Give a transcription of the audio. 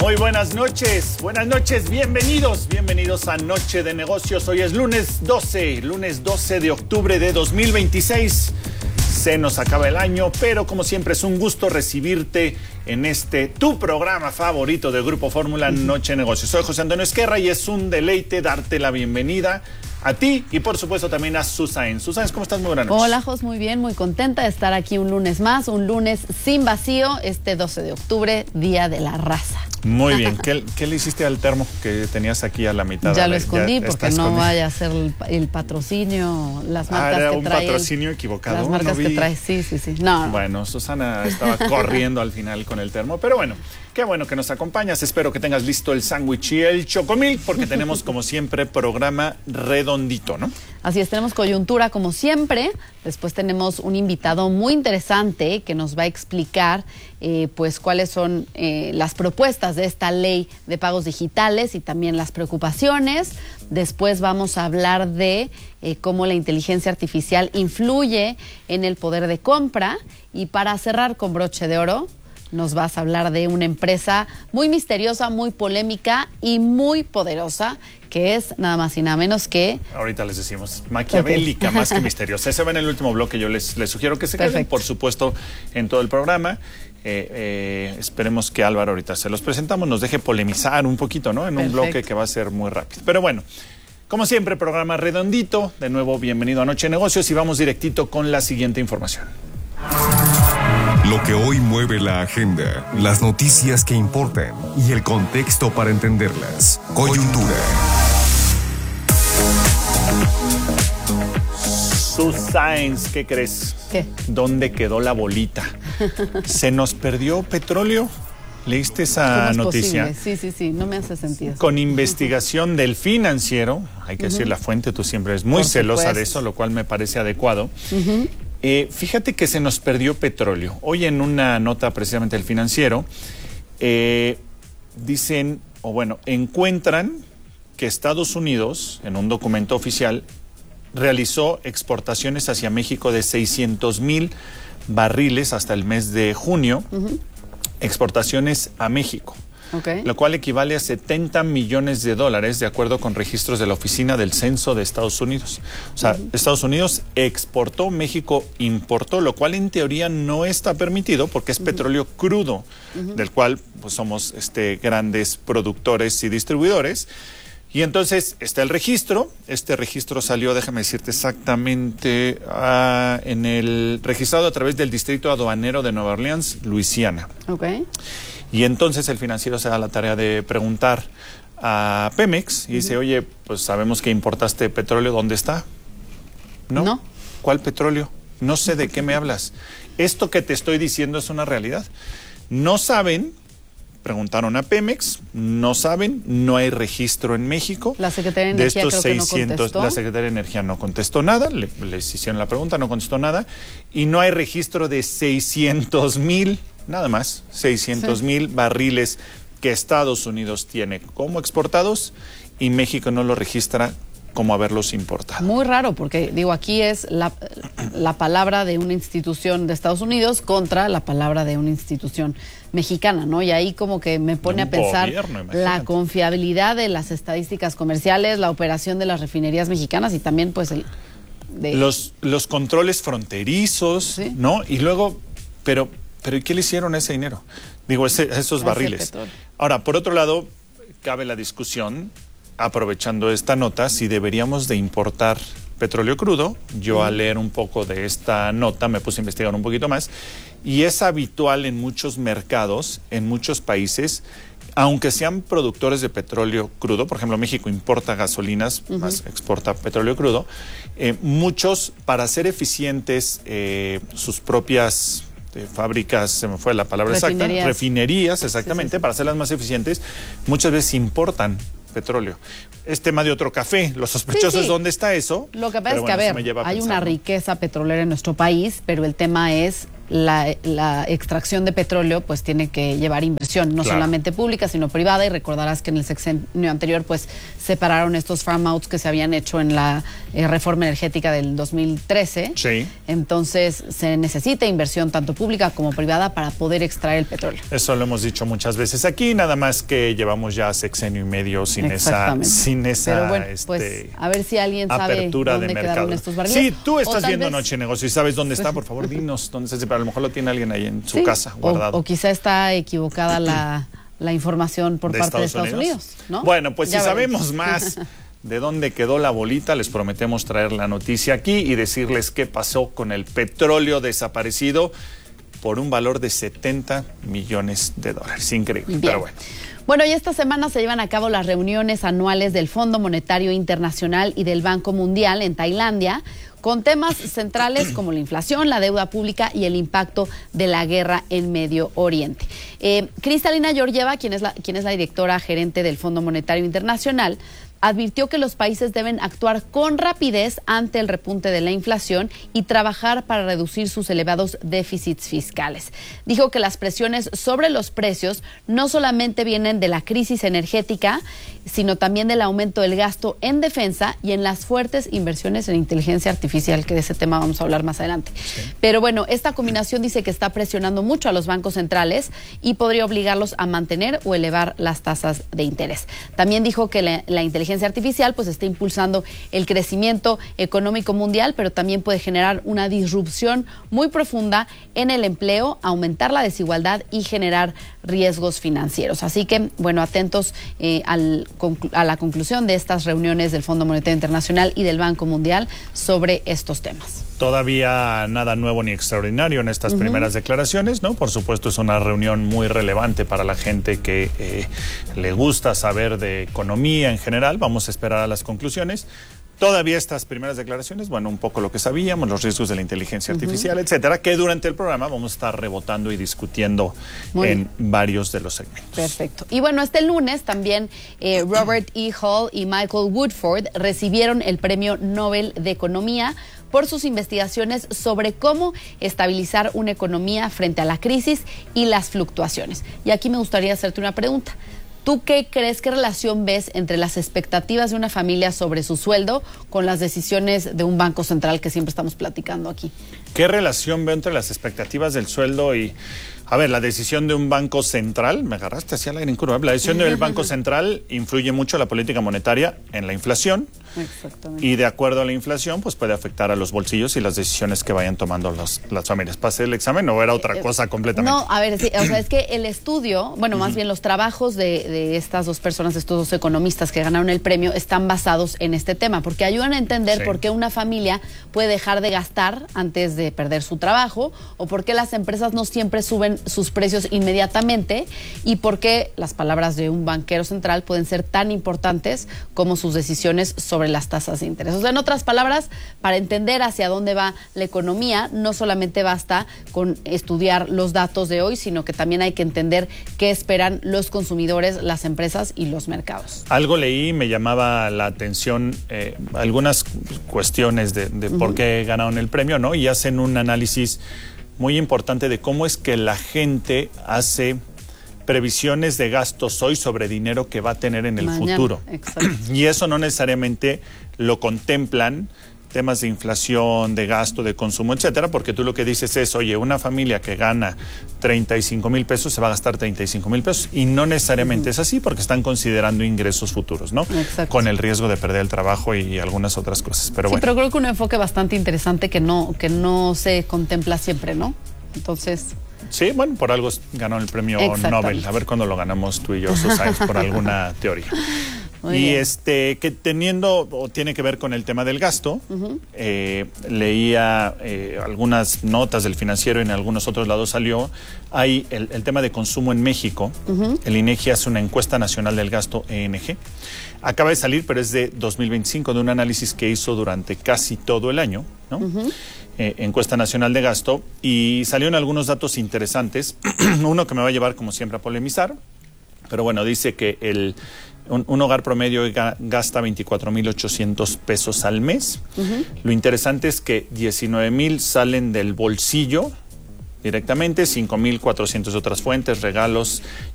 Muy buenas noches, bienvenidos a Noche de Negocios. Hoy es lunes 12 de octubre de 2026. Se nos acaba el año, pero como siempre es un gusto recibirte en tu programa favorito del Grupo Fórmula, Noche de Negocios. Soy José Antonio Esquerra y es un deleite darte la bienvenida a ti y por supuesto también a Susan. Susan, ¿cómo estás? Muy buenas noches. Hola, Jos, muy bien, muy contenta de estar aquí un lunes más, un lunes sin vacío, 12 de octubre, Día de la Raza. Muy bien, ¿qué le hiciste al termo que tenías aquí a la mitad? Ya lo escondí porque no vaya a ser el patrocinio, las marcas era que un trae. Patrocinio equivocado. Las marcas que trae, sí. No. Bueno, Susana estaba corriendo al final con el termo, pero bueno, qué bueno que nos acompañas. Espero que tengas listo el sándwich y el chocomil, porque tenemos como siempre programa redondito, ¿no? Así es, tenemos coyuntura como siempre. Después tenemos un invitado muy interesante que nos va a explicar pues cuáles son las propuestas de esta ley de pagos digitales y también las preocupaciones. Después vamos a hablar de cómo la inteligencia artificial influye en el poder de compra. Y para cerrar con broche de oro, nos vas a hablar de una empresa muy misteriosa, muy polémica y muy poderosa, que es nada más y nada menos que... Ahorita les decimos, maquiavélica, okay. Más que misteriosa. Ese va en el último bloque, yo les sugiero que se queden, por supuesto, en todo el programa. Esperemos que Álvaro ahorita se los presentamos, nos deje polemizar un poquito, ¿no? En un bloque que va a ser muy rápido. Pero bueno, como siempre, programa redondito. De nuevo, bienvenido a Noche de Negocios y vamos directito con la siguiente información. Lo que hoy mueve la agenda, las noticias que importan y el contexto para entenderlas. Coyuntura. Susan, ¿qué crees? ¿Qué? ¿Dónde quedó la bolita? ¿Se nos perdió petróleo? ¿Leíste esa noticia? Posible? Sí, no me hace sentido. Con investigación del Financiero, hay que decir la fuente, tú siempre eres muy celosa de eso, lo cual me parece adecuado. Fíjate que se nos perdió petróleo. Hoy en una nota precisamente del Financiero, encuentran que Estados Unidos, en un documento oficial, realizó exportaciones hacia México de 600,000 barriles hasta el mes de junio, exportaciones a México. Okay. Lo cual equivale a $70 millones de acuerdo con registros de la Oficina del Censo de Estados Unidos. O sea, Estados Unidos exportó, México importó, lo cual en teoría no está permitido porque es petróleo crudo, del cual pues, somos grandes productores y distribuidores. Y entonces está el registro. Este registro salió, déjame decirte exactamente, en el registrado a través del Distrito Aduanero de Nueva Orleans, Luisiana. Okay. Y entonces el Financiero se da la tarea de preguntar a Pemex y dice, oye, pues sabemos que importaste petróleo, ¿dónde está? No. ¿Cuál petróleo? No sé de qué me hablas. Esto que te estoy diciendo es una realidad. No saben, preguntaron a Pemex, no saben, no hay registro en México. La Secretaría de Energía creo que no contestó. La Secretaría de Energía no contestó nada, les hicieron la pregunta, no contestó nada, y no hay registro de 600,000, nada más, 600,000 barriles que Estados Unidos tiene como exportados y México no lo registra como haberlos importado. Muy raro, porque aquí es la palabra de una institución de Estados Unidos contra la palabra de una institución mexicana, ¿no? Y ahí como que me pone a pensar la confiabilidad de las estadísticas comerciales, la operación de las refinerías mexicanas y también pues los controles fronterizos, ¿sí? ¿No? Y luego, pero ¿y qué le hicieron a ese dinero? Esos barriles. Ahora, por otro lado, cabe la discusión, aprovechando esta nota, si deberíamos de importar petróleo crudo. Yo al leer un poco de esta nota me puse a investigar un poquito más y es habitual en muchos mercados, en muchos países, aunque sean productores de petróleo crudo, por ejemplo México importa gasolinas, más exporta petróleo crudo, muchos para ser eficientes sus propias fábricas, se me fue la palabra exacta, refinerías, exactamente, para hacerlas más eficientes, muchas veces importan petróleo. Es tema de otro café. Los sospechosos, ¿dónde está eso? Lo que pasa es que, hay una riqueza petrolera en nuestro país, pero el tema es la extracción de petróleo pues tiene que llevar inversión, no solamente pública, sino privada, y recordarás que en el sexenio anterior pues separaron estos farm outs que se habían hecho en la reforma energética del 2013. Sí. Entonces se necesita inversión tanto pública como privada para poder extraer el petróleo. Eso lo hemos dicho muchas veces aquí, nada más que llevamos ya sexenio y medio sin esa Pero bueno, pues a ver si alguien sabe apertura dónde de quedaron mercado. estos barriles. Sí, tú estás viendo Noche Negocio y sabes dónde está, por favor, dinos dónde está, pero a lo mejor lo tiene alguien ahí en su casa guardado. O quizá está equivocada la información por parte de Estados Unidos, ¿no? Bueno, pues ya si veremos. sabemos más de dónde quedó la bolita, les prometemos traer la noticia aquí y decirles qué pasó con el petróleo desaparecido por un valor de $70 millones. Increíble, bien. Pero bueno. Bueno, y esta semana se llevan a cabo las reuniones anuales del Fondo Monetario Internacional y del Banco Mundial en Tailandia, con temas centrales como la inflación, la deuda pública y el impacto de la guerra en Medio Oriente. Kristalina Georgieva, quien es la directora gerente del Fondo Monetario Internacional, advirtió que los países deben actuar con rapidez ante el repunte de la inflación y trabajar para reducir sus elevados déficits fiscales. Dijo que las presiones sobre los precios no solamente vienen de la crisis energética, sino también del aumento del gasto en defensa y en las fuertes inversiones en inteligencia artificial, que de ese tema vamos a hablar más adelante. Sí. Pero bueno, esta combinación dice que está presionando mucho a los bancos centrales y podría obligarlos a mantener o elevar las tasas de interés. También dijo que la inteligencia artificial pues está impulsando el crecimiento económico mundial, pero también puede generar una disrupción muy profunda en el empleo, aumentar la desigualdad y generar riesgos financieros. Así que, bueno, atentos a la conclusión de estas reuniones del Fondo Monetario Internacional y del Banco Mundial sobre estos temas. Todavía nada nuevo ni extraordinario en estas primeras declaraciones, ¿no? Por supuesto, es una reunión muy relevante para la gente que le gusta saber de economía en general. Vamos a esperar a las conclusiones. Todavía estas primeras declaraciones, bueno, un poco lo que sabíamos, los riesgos de la inteligencia artificial, etcétera, que durante el programa vamos a estar rebotando y discutiendo en varios de los segmentos. Perfecto. Y bueno, este lunes también Robert E. Hall y Michael Woodford recibieron el Premio Nobel de Economía por sus investigaciones sobre cómo estabilizar una economía frente a la crisis y las fluctuaciones. Y aquí me gustaría hacerte una pregunta. ¿Tú qué crees, qué relación ves entre las expectativas de una familia sobre su sueldo con las decisiones de un banco central que siempre estamos platicando aquí? ¿Qué relación veo entre las expectativas del sueldo y... A ver, la decisión de un banco central, me agarraste hacia el aire en curva, la decisión del banco central influye mucho la política monetaria en la inflación. Exactamente. Y de acuerdo a la inflación, pues puede afectar a los bolsillos y las decisiones que vayan tomando las familias. ¿Pasé el examen o era otra cosa completamente? No, a ver, sí, o sea, es que el estudio, bueno, más bien los trabajos de estas dos personas, estos dos economistas que ganaron el premio, están basados en este tema, porque ayudan a entender por qué una familia puede dejar de gastar antes de perder su trabajo, o por qué las empresas no siempre suben sus precios inmediatamente, y por qué las palabras de un banquero central pueden ser tan importantes como sus decisiones sobre las tasas de interés. O sea, en otras palabras, para entender hacia dónde va la economía, no solamente basta con estudiar los datos de hoy, sino que también hay que entender qué esperan los consumidores, las empresas y los mercados. Algo leí, me llamaba la atención algunas cuestiones de por qué ganaron el premio, ¿no? Y hacen un análisis muy importante de cómo es que la gente hace previsiones de gastos hoy sobre dinero que va a tener en el futuro. Exacto. Y eso no necesariamente lo contemplan temas de inflación, de gasto, de consumo, etcétera, porque tú lo que dices es, oye, una familia que gana 35 mil pesos se va a gastar 35 mil pesos, y no necesariamente es así, porque están considerando ingresos futuros, ¿no? Exacto. Con el riesgo de perder el trabajo y algunas otras cosas. Pero sí, bueno. Pero creo que un enfoque bastante interesante que no se contempla siempre, ¿no? Entonces... Sí, bueno, por algo ganó el premio Nobel. A ver cuándo lo ganamos tú y yo, Susana, por alguna teoría. Muy y bien. que tiene que ver con el tema del gasto, leía algunas notas del Financiero y en algunos otros lados salió, hay el tema de consumo en México. El INEGI hace una encuesta nacional del gasto ENG. Acaba de salir, pero es de 2025, de un análisis que hizo durante casi todo el año, ¿no? Encuesta nacional de gasto, y salieron algunos datos interesantes. Uno que me va a llevar, como siempre, a polemizar, pero bueno, dice que un hogar promedio gasta 24,800 pesos al mes. Lo interesante es que 19,000 salen del bolsillo directamente, 5,400 otras fuentes, regalos